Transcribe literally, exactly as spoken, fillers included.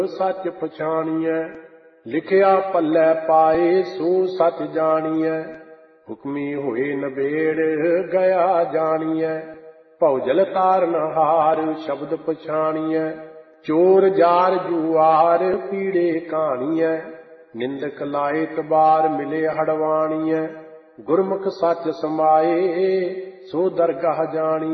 सच पछाणिए, लिखिया पल्लै पाए सो सच जानिए। हुक्मी होए नबेड़ गया जानिए, भौजल तारन हार शब्द पछाणिए। चोर जार जुआर पीड़े कहाणिए, निंदक लाए तबार मिले हड़वाणिए। गुरमुख सच समाए सो दरगाह जानी।